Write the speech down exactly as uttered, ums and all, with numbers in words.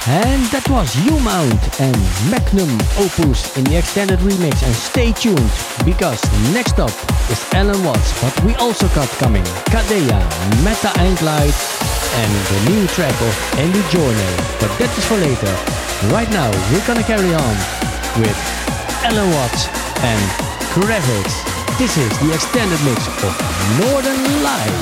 And that was U-Mount and Magnum Opus in the extended remix. And stay tuned, because next up is Alan Watts, but we also got coming Kadea, Meta and Glide, and the new track of Andy Journey. But that is for later. Right now, we're gonna carry on with Alan Watts and Gravix. This is the extended mix of Northern Lights.